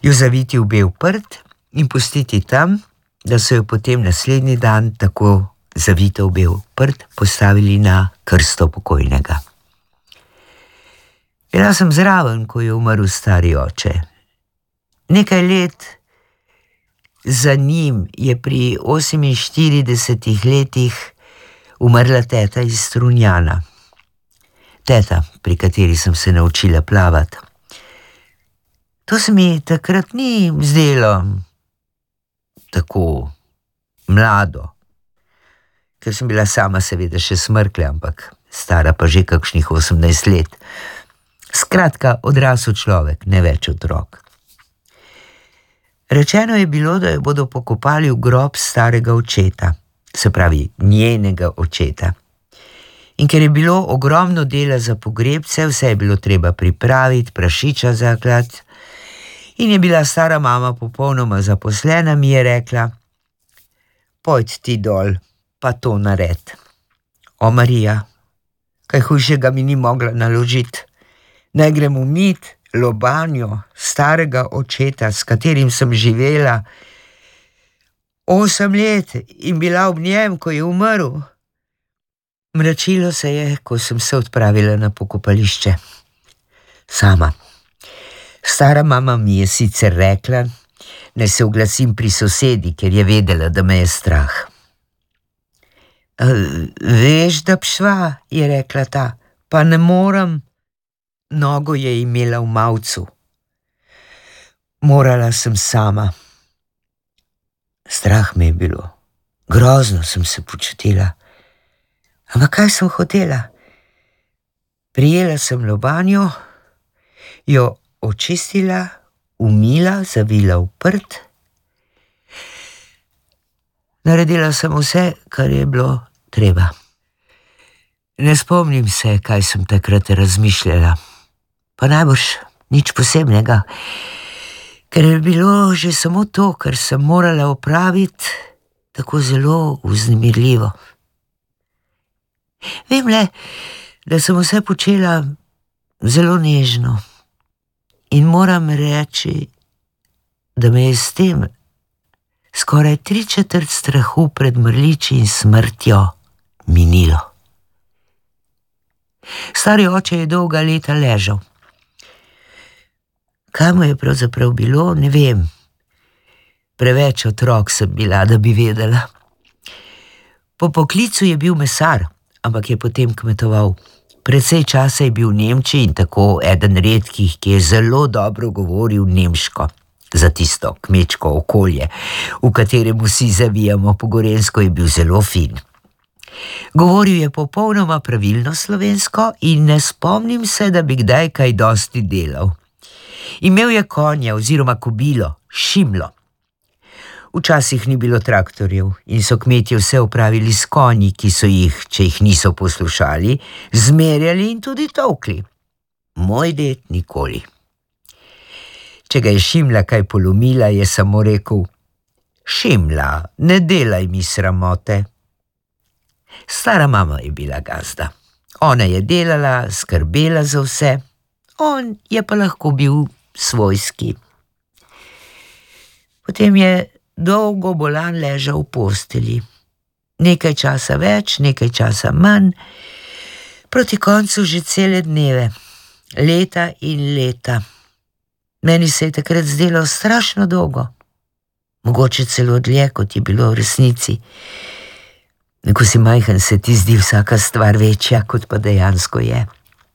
jo zaviti v bel prt in pustiti tam, da so jo potem naslednji dan tako zavito v bel prt postavili na krsto pokojnega. Bila sem zraven, ko je umrl stari oče. Nekaj let za njim je pri 48 letih umrla teta iz Strunjana. Teta, pri kateri sem se naučila plavati. To se mi takrat ni zdelo tako mlado, ker sem bila sama seveda še smrklja, ampak stara pa že kakšnih 18 let. Skratka, odrasel človek, ne več otrok. Rečeno je bilo, da jo bodo pokopali v grob starega očeta, se pravi njenega očeta. In ker je bilo ogromno dela za pogrebce, vse je bilo treba pripraviti, prašiča zaklati, in je bila stara mama popolnoma zaposlena, mi je rekla: "Pojdi ti dol, pa to nared." O, Marija, kaj hujšega mi ni mogla naložiti. Naj grem umit lobanjo starega očeta, s katerim sem živela 8 let in bila ob njem, ko je umrl. Mračilo se je, ko sem se odpravila na pokopališče. Sama. Stara mama mi je sicer rekla, naj se oglasim pri sosedi, ker je vedela, da me je strah. "Veš, da pšva," je rekla ta, "pa ne morem." Nogo je imela v mavcu. Morala sem sama. Strah me je bilo. Grozno sem se počutila. Ampak kaj sem hotela? Prijela sem lobanjo, jo očistila, umila, zavila v prt. Naredila sem vse, kar je bilo treba. Ne spomnim se, kaj sem takrat razmišljala. Pa najbrž nič posebnega, ker je bilo že samo to, kar sem morala opraviti, tako zelo vznemirljivo. Vem le, da sem vse počela zelo nežno in moram reči, da me je s tem skoraj 3/4 strahu pred mrliči in smrtjo minilo. Stari oče je dolga leta ležal. Kaj mu je pravzaprav bilo, ne vem. Preveč otrok sem bila, da bi vedela. Po poklicu je bil mesar, ampak je potem kmetoval. Precej časa je bil v Nemčiji in tako eden redkih, ki je zelo dobro govoril nemško, za tisto kmečko okolje, v katerem vsi zavijamo po gorenjsko, je bil zelo fin. Govoril je popolnoma pravilno slovensko in ne spomnim se, da bi kdaj kaj dosti delal. Imel je konja oziroma kobilo, Šimlo. Včasih ni bilo traktorjev in so kmetje vse opravili s konji, ki so jih, če jih niso poslušali, zmerjali in tudi tolkli. Moj ded nikoli. Če ga je Šimla kaj polomila, je samo rekel: "Šimla, ne delaj mi sramote." Stara mama je bila gazda. Ona je delala, skrbela za vse, on je pa lahko bil svojski. Potem je dolgo bolan ležal v postelji. Nekaj časa več, nekaj časa manj, proti koncu že cele dneve, leta in leta. Meni se je takrat zdelo strašno dolgo, mogoče celo dlje, kot je bilo v resnici. Ko si majhen, se ti zdi vsaka stvar večja, kot pa dejansko je.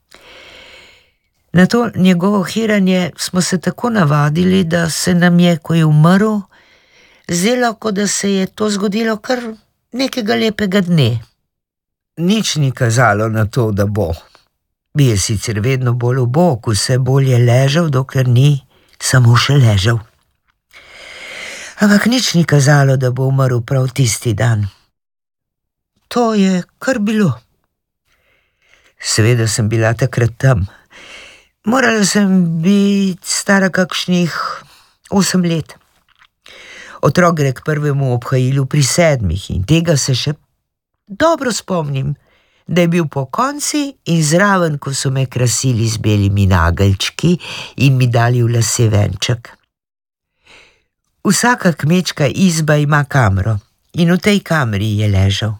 Na to njegovo hiranje smo se tako navadili, da se nam je, ko je umrl, zdelo, kot da se je to zgodilo kar nekega lepega dne. Nič ni kazalo na to, da bo. Bi je sicer vedno bolj v bok, vse bolj je ležal, dokler ni samo še ležal. Ampak nič ni kazalo, da bo umrl prav tisti dan. To je kar bilo. Seveda sem bila takrat tam. Morala sem biti stara kakšnih 8 let. Otrok gre k prvemu obhajilu pri 7 in tega se še dobro spomnim, da je bil pokonci in zraven, ko so me krasili z belimi nageljčki in mi dali v lase venček. Vsaka kmečka izba ima kamro in v tej kamri je ležal.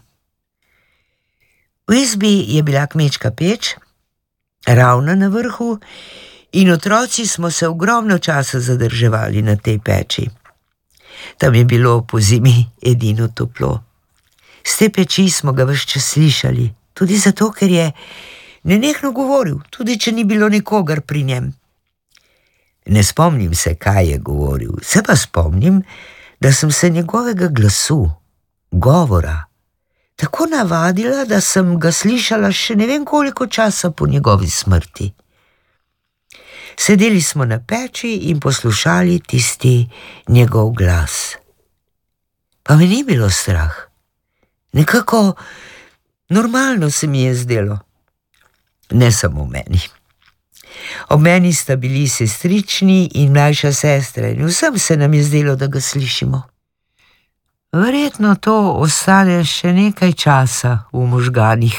V izbi je bila kmečka peč, ravna na vrhu, in otroci smo se ogromno časa zadrževali na tej peči. Tam je bilo pozimi edino toplo. Z te peči smo ga ves čas slišali, tudi zato, ker je nenehno govoril, tudi če ni bilo nikogar pri njem. Ne spomnim se, kaj je govoril, se pa spomnim, da sem se njegovega glasu, govora, tako navadila, da sem ga slišala še ne vem koliko časa po njegovi smrti. Sedeli smo na peči in poslušali tisti njegov glas. Pa me ni bilo strah. Nekako normalno se mi je zdelo. Ne samo meni. Ob meni sta bili sestrični in mlajša sestra in vsem se nam je zdelo, da ga slišimo. Verjetno to ostane še nekaj časa v možganih.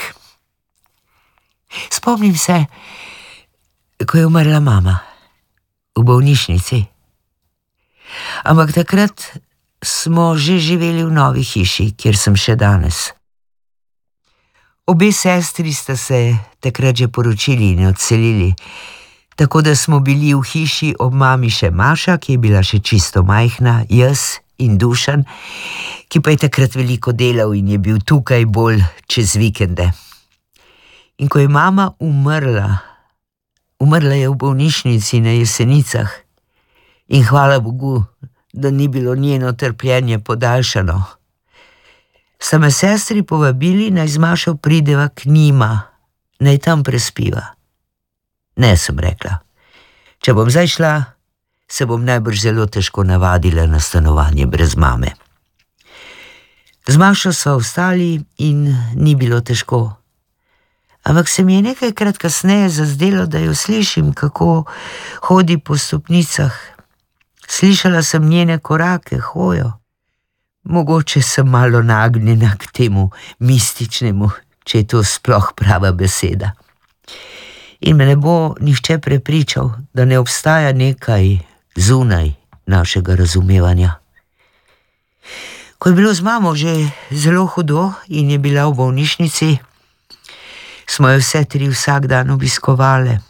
Spomnim se, ko je umrla mama v bolnišnici. Ampak takrat smo že živeli v novi hiši, kjer sem še danes. Obe sestri sta se takrat že poročili in odselili, tako da smo bili v hiši ob mami še Maša, ki je bila še čisto majhna, jaz in Dušan, ki pa je takrat veliko delal in je bil tukaj bolj čez vikende. In ko je mama umrla je v bolnišnici na Jesenicah in hvala Bogu, da ni bilo njeno trpljenje podaljšano. Sta me sestri povabili, naj z Mašo prideva k njima, naj tam prespiva. Ne, sem rekla. Če bom zdaj šla, se bom najbrž zelo težko navadila na stanovanje brez mame. Z Mašo sva ostali in ni bilo težko. Ampak se mi je nekajkrat kasneje zazdelo, da jo slišim, kako hodi po stopnicah. Slišala sem njene korake, hojo. Mogoče sem malo nagnjena k temu mističnemu, če je to sploh prava beseda. In me ne bo nihče prepričal, da ne obstaja nekaj zunaj našega razumevanja. Ko je bilo z mamo že zelo hudo in je bila v bolnišnici, smo jo vse tri vsak dan obiskovale.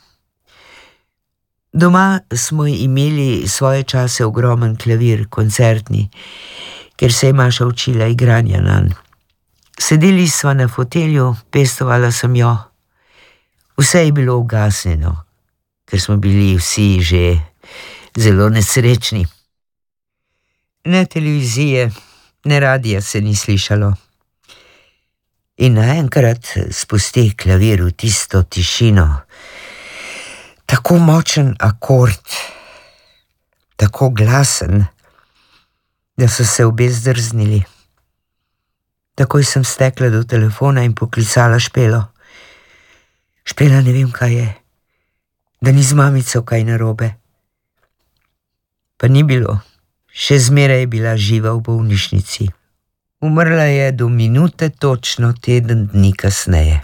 Doma smo imeli svoje čase ogromen klavir, koncertni, ker se je Maša učila igranja nanj. Sedeli sva na fotelju, pestovala sem jo. Vse je bilo ugasnjeno, ker smo bili vsi že zelo nesrečni. Ne televizije, ne radija se ni slišalo. In naenkrat spusti klavir v tisto tišino. Tako močen akord, tako glasen, da so se obe zdrznili. Takoj sem stekla do telefona in poklicala Špelo. Špela, ne vem, kaj je, da ni z mamico kaj narobe. Pa ni bilo, še zmeraj je bila živa v bolnišnici. Umrla je do minute točno teden dni kasneje.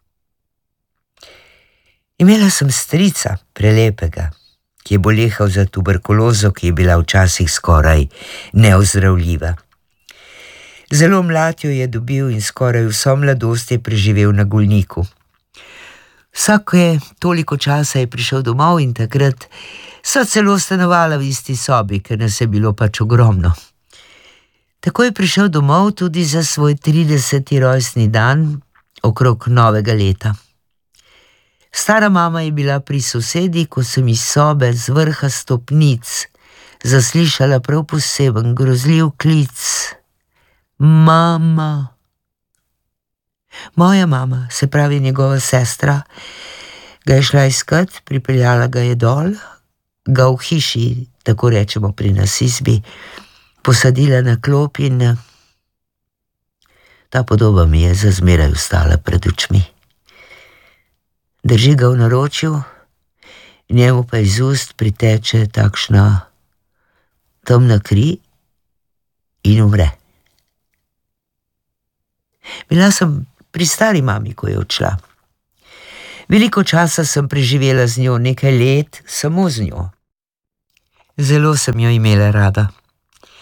Imela sem strica, prelepega, ki je bolehal za tuberkulozo, ki je bila včasih skoraj neozdravljiva. Zelo mlad jo je dobil in skoraj vso mladost je preživel na Golniku. Vsake toliko časa je prišel domov in takrat sva celo stanovala v isti sobi, ker nas je bilo pač ogromno. Tako je prišel domov tudi za svoj 30. rojstni dan okrog novega leta. Stara mama je bila pri sosedi, ko sem iz sobe z vrha stopnic zaslišala prav poseben grozljiv klic. Mama. Moja mama, se pravi njegova sestra, ga je šla iskat, pripeljala ga je dol, ga v hiši, tako rečemo pri nas izbi, posadila na klop in ta podoba mi je za zmeraj ostala pred očmi. Drži ga v naročju, njemu pa iz ust priteče takšna temna kri in umre. Bila sem pri stari mami, ko je odšla. Veliko časa sem preživela z njo, nekaj let samo z njo. Zelo sem jo imela rada.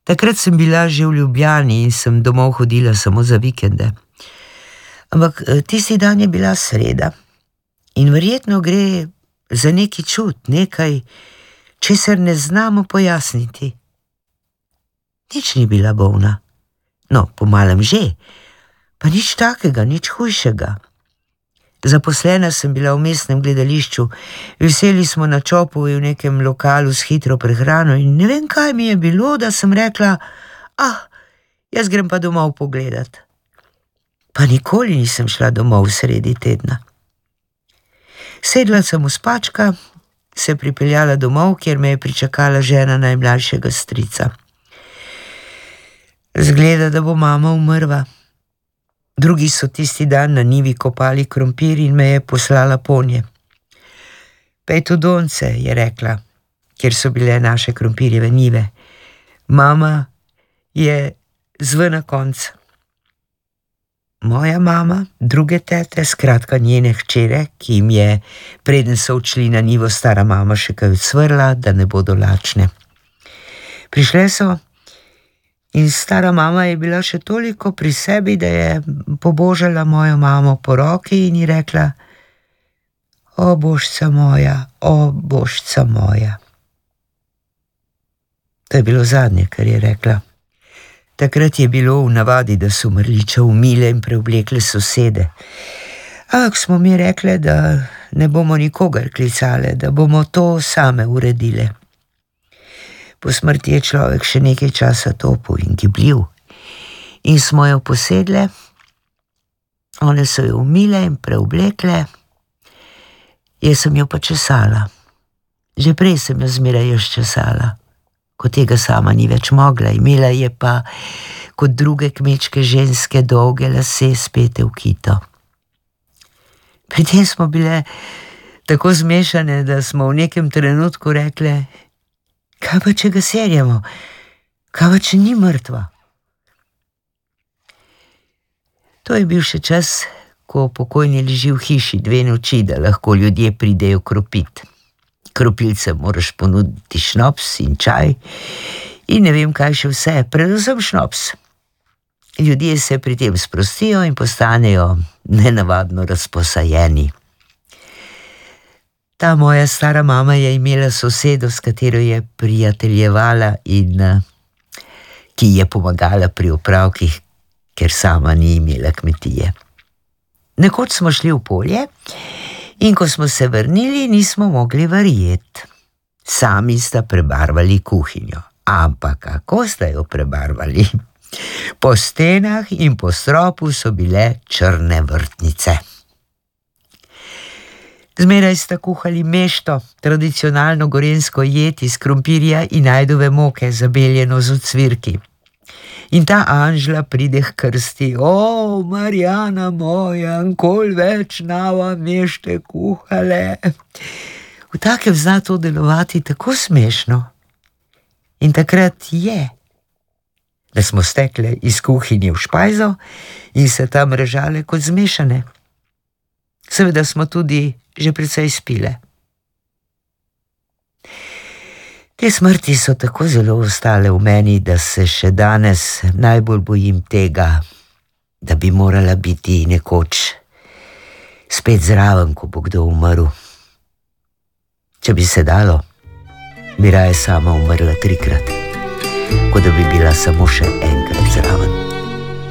Takrat sem bila že v Ljubljani in sem domov hodila samo za vikende. Ampak tisti dan je bila sreda in verjetno gre za neki čud, nekaj, česar ne znamo pojasniti. Nič ni bila bolna. No, po malem že, pa nič takega, nič hujšega. Zaposlena sem bila v mestnem gledališču, viseli smo na čopu v nekem lokalu s hitro prehrano in ne vem, kaj mi je bilo, da sem rekla, jaz grem pa domov pogledat. Pa nikoli nisem šla domov sredi tedna. Sedla sem v spačka, se pripeljala domov, kjer me je pričakala žena najmlajšega strica. Zgleda, da bo mama umrla. Drugi so tisti dan na njivi kopali krompir in me je poslala ponje. Pejt v Donce, je rekla, kjer so bile naše krompirjeve njive. Mama je zve na konc. Moja mama, druge tete, skratka njene hčere, ki jim je, preden so odšli na njivo, stara mama še kaj odsvrla, da ne bodo lačne. Prišle so in stara mama je bila še toliko pri sebi, da je pobožala mojo mamo po roki in ji rekla: O božca moja, o božca moja. To je bilo zadnje, kar je rekla. Takrat je bilo v navadi, da so mrliča umile in preoblekle sosede. Ampak smo mi rekle, da ne bomo nikogar klicale, da bomo to same uredile. Po smrti je človek še nekaj časa topel in gibljiv. In smo jo posedle, one so jo umile in preoblekle, jaz sem jo pa česala. Že prej sem jo zmeraj jaz česala, ko tega sama ni več mogla, imela je pa kot druge kmečke ženske dolge lase spete v kito. Pri tem smo bile tako zmešane, da smo v nekem trenutku rekle: Kaj pa, če ga serjamo? Kaj pa, če ni mrtva? To je bil še čas, ko pokojni leži v hiši 2 noči, da lahko ljudje pridejo kropit. Kropilcem moraš ponuditi šnops in čaj in ne vem kaj še vse, predvsem šnops. Ljudje se pri tem sprostijo in postanejo nenavadno razposajeni. Ta moja stara mama je imela sosedo, s katero je prijateljevala in ki je pomagala pri opravkih, ker sama ni imela kmetije. Nekoč smo šli v polje in ko smo se vrnili, nismo mogli verjeti. Sami sta prebarvali kuhinjo. Ampak kako sta jo prebarvali? Po stenah in po stropu so bile črne vrtnice. Zmeraj sta kuhali mešto, tradicionalno gorenjsko jed iz krompirja in ajdove moke, zabeljeno z ocvirki. In ta Anžla pride h krsti: O, Marjana moja, nikoli več nava mešte kuhale. V takem zna to delovati tako smešno. In takrat je, da smo stekle iz kuhinje v špajzo in se tam režale kot zmešane. Seveda smo tudi že precej spile. Te smrti so tako zelo ostale v meni, da se še danes najbolj bojim tega, da bi morala biti nekoč spet zraven, ko bo kdo umrl. Če bi se dalo, bi raje sama umrla 3-krat, kot da bi bila samo še enkrat.